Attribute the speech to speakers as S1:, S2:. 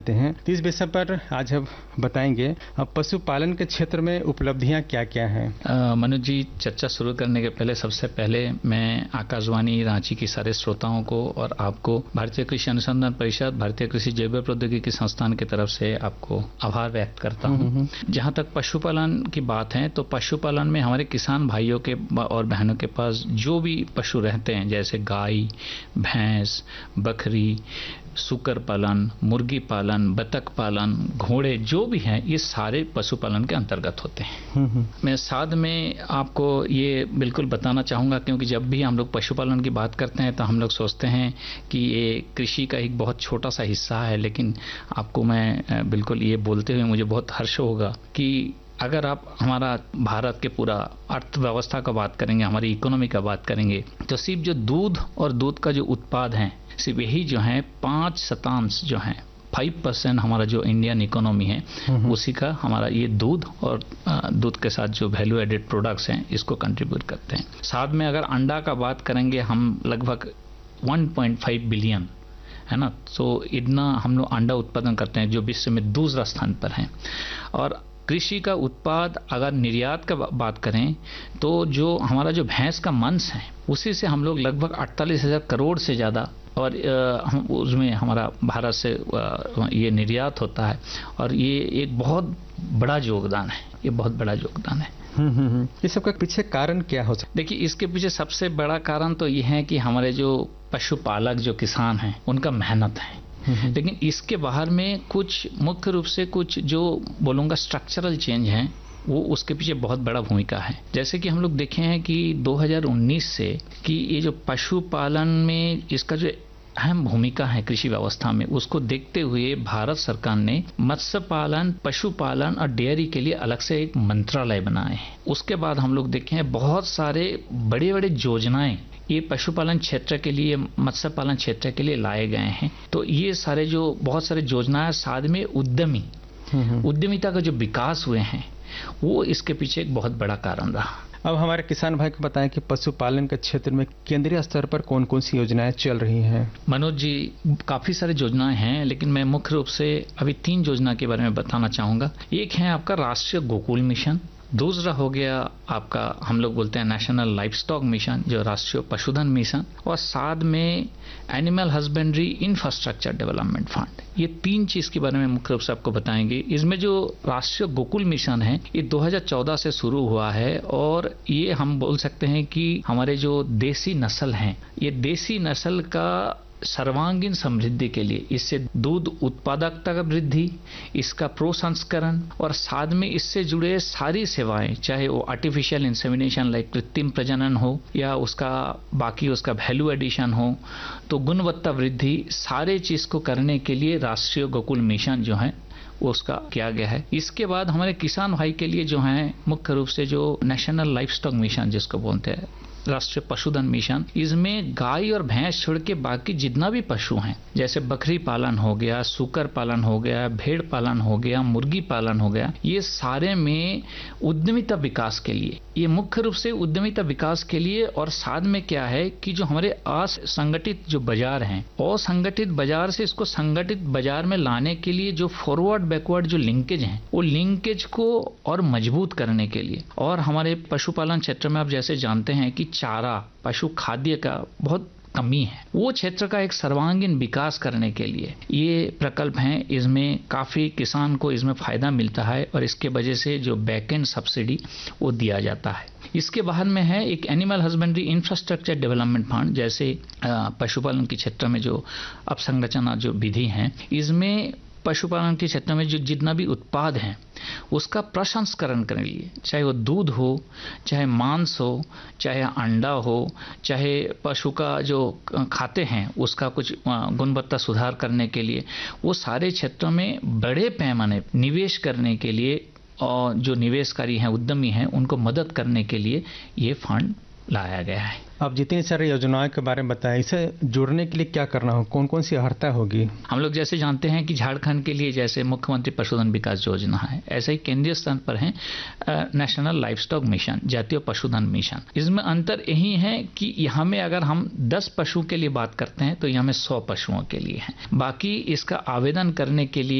S1: हैं। तो इस विषय पर आज हम बताएंगे अब पशुपालन के क्षेत्र में उपलब्धियां क्या क्या हैं।
S2: मनोज जी, चर्चा शुरू करने के पहले सबसे पहले मैं आकाशवाणी रांची की सारे श्रोताओं को और आपको भारतीय कृषि अनुसंधान परिषद, भारतीय कृषि जैव प्रौद्योगिकी संस्थान की तरफ से आपको आभार व्यक्त करता हूं। जहां तक पशुपालन की बात है तो पशुपालन में हमारे किसान भाइयों के और बहनों के पास जो भी पशु रहते हैं, जैसे गाय, भैंस, बकरी, सूकर पालन, मुर्गी पालन, बतख पालन, घोड़े, जो भी हैं, ये सारे पशुपालन के अंतर्गत होते हैं। मैं साथ में आपको ये बिल्कुल बताना चाहूँगा, क्योंकि जब भी हम लोग पशुपालन की बात करते हैं तो हम लोग सोचते हैं कि ये कृषि का एक बहुत छोटा सा हिस्सा है, लेकिन आपको मैं बिल्कुल ये बोलते हुए मुझे बहुत हर्ष होगा कि अगर आप हमारा भारत के पूरा अर्थव्यवस्था का बात करेंगे, हमारी इकोनॉमी का बात करेंगे, तो सिर्फ जो दूध और दूध का जो उत्पाद है, सिर्फ यही जो है 5% जो है 5% हमारा जो इंडियन इकोनॉमी है उसी का हमारा ये दूध और दूध के साथ जो वैल्यू एडेड प्रोडक्ट्स हैं इसको कंट्रीब्यूट करते हैं। साथ में अगर अंडा का बात करेंगे, हम लगभग 1.5 बिलियन है ना, तो इतना हम लोग अंडा उत्पादन करते हैं जो विश्व में दूसरा स्थान पर है। और कृषि का उत्पाद अगर निर्यात का बात करें तो जो हमारा जो भैंस का मांस है उसी से हम लोग लगभग 48,000 करोड़ से ज़्यादा, और उसमें हमारा भारत से ये निर्यात होता है, और ये एक बहुत बड़ा योगदान है, ये बहुत बड़ा योगदान है।
S1: इस सब का पीछे कारण क्या हो सकता है?
S2: देखिए, इसके पीछे सबसे बड़ा कारण तो ये है कि हमारे जो पशुपालक जो किसान हैं उनका मेहनत है, लेकिन इसके बाहर में कुछ मुख्य रूप से कुछ जो बोलूँगा स्ट्रक्चरल चेंज हैं, वो उसके पीछे बहुत बड़ा भूमिका है। जैसे कि हम लोग देखे हैं कि 2019 से कि ये जो पशुपालन में इसका जो अहम भूमिका है कृषि व्यवस्था में, उसको देखते हुए भारत सरकार ने मत्स्य पालन, पशुपालन और डेयरी के लिए अलग से एक मंत्रालय बनाए हैं। उसके बाद हम लोग देखे हैं बहुत सारे बड़े बड़े योजनाएं ये पशुपालन क्षेत्र के लिए, मत्स्य पालन क्षेत्र के लिए लाए गए हैं। तो ये सारे जो बहुत सारे योजनाएं, साथ में उद्यमिता का जो विकास हुए हैं, वो इसके पीछे एक बहुत बड़ा कारण रहा।
S1: अब हमारे किसान भाई को बताएं कि पशुपालन के क्षेत्र में केंद्रीय स्तर पर कौन कौन सी योजनाएं चल रही हैं।
S2: मनोज जी, काफी सारी योजनाएं हैं, लेकिन मैं मुख्य रूप से अभी 3 योजना के बारे में बताना चाहूंगा। एक है आपका राष्ट्रीय गोकुल मिशन, दूसरा हो गया आपका हम लोग बोलते हैं नेशनल लाइफ स्टॉक मिशन, जो राष्ट्रीय पशुधन मिशन, और साथ में animal husbandry infrastructure development fund. ये 3 चीज के बारे में मुख्य रूप से आपको बताएंगे। इसमें जो राष्ट्रीय गोकुल मिशन है ये 2014 से शुरू हुआ है, और ये हम बोल सकते हैं कि हमारे जो देसी नस्ल हैं, ये देसी नस्ल का सर्वांगीण समृद्धि के लिए, इससे दूध उत्पादकता का वृद्धि, इसका प्रसंस्करण और साथ में इससे जुड़े सारी सेवाएं, चाहे वो आर्टिफिशियल इंसेमिनेशन लाइक कृत्रिम प्रजनन हो या उसका बाकी उसका वैल्यू एडिशन हो, तो गुणवत्ता वृद्धि, सारे चीज को करने के लिए राष्ट्रीय गोकुल मिशन जो है उसका किया गया है। इसके बाद हमारे किसान भाई के लिए जो है मुख्य रूप से जो नेशनल लाइफ स्टॉक मिशन जिसको बोलते हैं राष्ट्रीय पशुधन मिशन, इसमें गाय और भैंस छोड़ के बाकी जितना भी पशु हैं, जैसे बकरी पालन हो गया, सूकर पालन हो गया, भेड़ पालन हो गया, मुर्गी पालन हो गया, ये सारे में उद्यमिता विकास के लिए, ये मुख्य रूप से उद्यमिता विकास के लिए। और साथ में क्या है कि जो हमारे असंगठित जो बाजार हैं, असंगठित बाजार से इसको संगठित बाजार में लाने के लिए जो फॉरवर्ड बैकवर्ड जो लिंकेज हैं, वो लिंकेज को और मजबूत करने के लिए, और हमारे पशुपालन क्षेत्र में आप जैसे जानते हैं कि चारा, पशु खाद्य का बहुत कमी है, वो क्षेत्र का एक सर्वांगीण विकास करने के लिए ये प्रकल्प हैं। इसमें काफी किसान को इसमें फायदा मिलता है, और इसके वजह से जो बैक एंड सब्सिडी वो दिया जाता है। इसके बाहर में है एक animal husbandry infrastructure development fund, जैसे पशुपालन के क्षेत्र में जो अपसंरचना जो विधि है, इसमें पशुपालन के क्षेत्र में जो जितना भी उत्पाद हैं उसका प्रसंस्करण करने के लिए, चाहे वो दूध हो, चाहे मांस हो, चाहे अंडा हो, चाहे पशु का जो खाते हैं उसका कुछ गुणवत्ता सुधार करने के लिए, वो सारे क्षेत्रों में बड़े पैमाने निवेश करने के लिए, और जो निवेशकारी हैं, उद्यमी हैं, उनको मदद करने के लिए ये फंड लाया गया है।
S1: अब जितनी सारी योजनाओं के बारे में बताया, इसे जुड़ने के लिए क्या करना हो, कौन कौन सी अर्हता होगी?
S2: हम लोग जैसे जानते हैं कि झारखंड के लिए जैसे मुख्यमंत्री पशुधन विकास योजना है, ऐसे ही केंद्रीय स्तर पर है नेशनल लाइवस्टॉक मिशन, जातीय पशुधन मिशन। इसमें अंतर यही है कि यहाँ में अगर हम 10 पशु के लिए बात करते हैं तो यहाँ में 100 पशुओं के लिए है। बाकी इसका आवेदन करने के लिए